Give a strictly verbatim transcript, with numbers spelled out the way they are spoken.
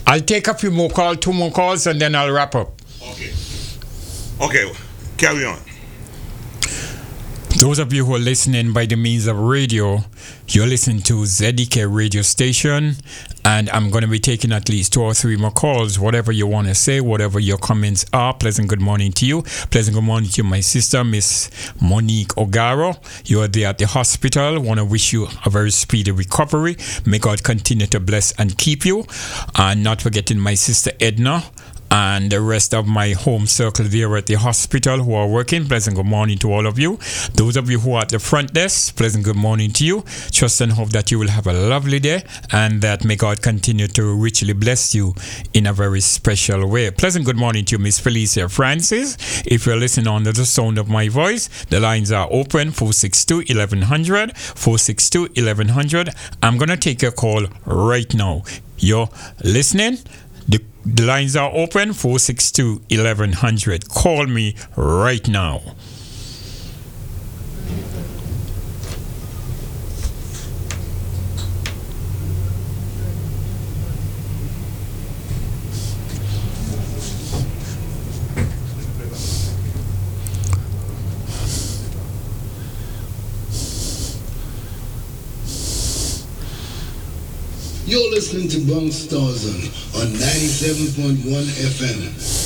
I'll take a few more calls, two more calls, and then I'll wrap up. Okay. Okay, carry on. Those of you who are listening by the means of radio, you're listening to Z D K radio station, and I'm going to be taking at least two or three more calls, whatever you want to say, whatever your comments are. Pleasant good morning to you. Pleasant good morning to my sister, Miss Monique Ogaro. You are there at the hospital. Want to wish you a very speedy recovery. May God continue to bless and keep you. And not forgetting my sister Edna and the rest of my home circle there at the hospital who are working. Pleasant good morning to all of you. Those of you who are at the front desk, pleasant good morning to you. Trust and hope that you will have a lovely day and that may God continue to richly bless you in a very special way. Pleasant good morning to you, Miss Felicia Francis. If you're listening under the sound of my voice, the lines are open, four six two, eleven hundred, four six two, eleven hundred. I'm going to take your call right now. You're listening? The, the lines are open, four six two, eleven hundred. Call me right now. You're listening to Bronx Stars on ninety-seven point one F M.